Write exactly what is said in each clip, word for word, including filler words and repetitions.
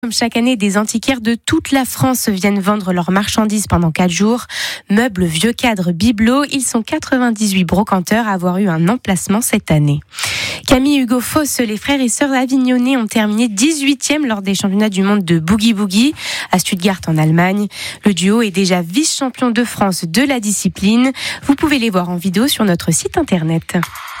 Comme chaque année, des antiquaires de toute la France viennent vendre leurs marchandises pendant quatre jours. Meubles, vieux cadres, bibelots, ils sont quatre-vingt-dix-huit brocanteurs à avoir eu un emplacement cette année. Camille Hugo Foss, les frères et sœurs avignonnais ont terminé dix-huitième lors des championnats du monde de Boogie Boogie à Stuttgart en Allemagne. Le duo est déjà vice-champion de France de la discipline. Vous pouvez les voir en vidéo sur notre site internet.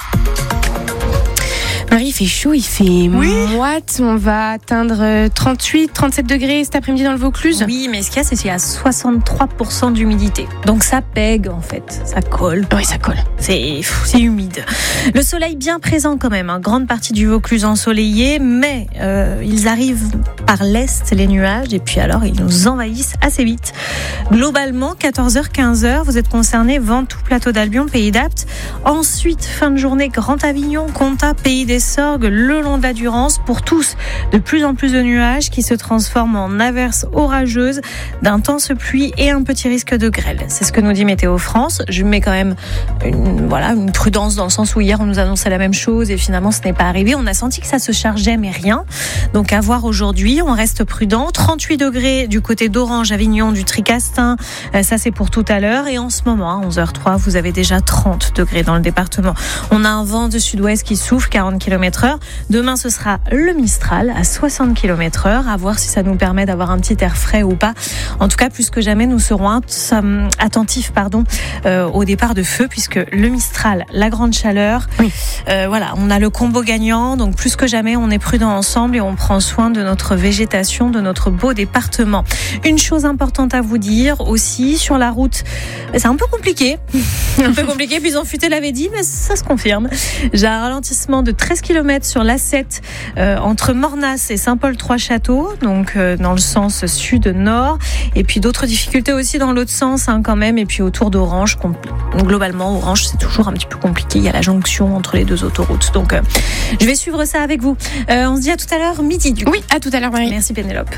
Marie, il fait chaud, il fait oui. moite. On va atteindre trente-huit, trente-sept degrés cet après-midi dans le Vaucluse. Oui, mais ce qu'il y a, c'est qu'il y a soixante-trois pour cent d'humidité. Donc ça pègue, en fait. Ça colle. Oui, ça colle. C'est, c'est humide. Le soleil bien présent quand même. Hein. Grande partie du Vaucluse ensoleillé, mais euh, ils arrivent par l'est, les nuages, et puis alors ils nous envahissent assez vite. Globalement, quatorze heures, quinze heures, vous êtes concernés Ventoux, Plateau d'Albion, Pays d'Apt. Ensuite, fin de journée, Grand Avignon, Comtat, Pays des Sorgues, le long de la Durance. Pour tous, de plus en plus de nuages qui se transforment en averses orageuses, d'intenses pluies et un petit risque de grêle. C'est ce que nous dit Météo France. Je mets quand même une, voilà, une prudence dans le sens où hier on nous annonçait la même chose et finalement ce n'est pas arrivé. On a senti que ça se chargeait mais rien. Donc à voir aujourd'hui, on reste prudent. trente-huit degrés du côté d'Orange, Avignon, du Tricastin. Ça c'est pour tout à l'heure. Et en ce moment, à onze heures zéro trois, vous avez déjà trente degrés dans le département. On a un vent de sud-ouest qui souffle, quarante kilomètres heure. Demain, ce sera le Mistral à soixante kilomètres heure. À voir si ça nous permet d'avoir un petit air frais ou pas. En tout cas, plus que jamais, nous serons attentifs pardon, euh, au départ de feu, puisque le Mistral, la grande chaleur, oui. euh, voilà, on a le combo gagnant. Donc, plus que jamais, on est prudent ensemble et on prend soin de notre végétation, de notre beau département. Une chose importante à vous dire aussi, sur la route, c'est un peu compliqué. un peu compliqué, puis Futé l'avait dit, mais ça se confirme. J'ai un ralentissement de treize kilomètres sur l'A sept euh, entre Mornas et Saint-Paul-Trois-Châteaux, donc euh, dans le sens sud-nord, et puis d'autres difficultés aussi dans l'autre sens hein, quand même, et puis autour d'Orange. Compl- globalement, Orange, c'est toujours un petit peu compliqué. Il y a la jonction entre les deux autoroutes. Donc, euh, je vais suivre ça avec vous. Euh, on se dit à tout à l'heure, midi du coup. Oui, à tout à l'heure, Marie. Merci Pénélope.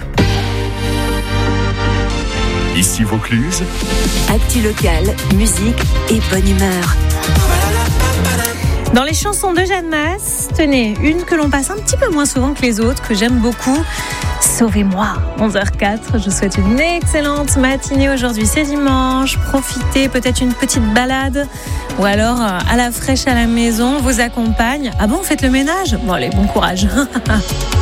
Ici Vaucluse. Actu locale, musique et bonne humeur. Dans les chansons de Jeanne Masse, tenez, une que l'on passe un petit peu moins souvent que les autres, que j'aime beaucoup, Sauvez-moi, onze heures zéro quatre. Je vous souhaite une excellente matinée aujourd'hui, c'est dimanche. Profitez, peut-être une petite balade ou alors à la fraîche à la maison, vous accompagne. Ah bon, faites le ménage ? Bon allez, bon courage.